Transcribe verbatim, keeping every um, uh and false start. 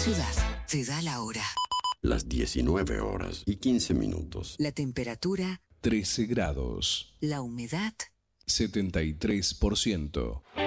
Ciudad te da la hora. Las diecinueve horas y quince minutos. La temperatura trece grados. La humedad setenta y tres por ciento.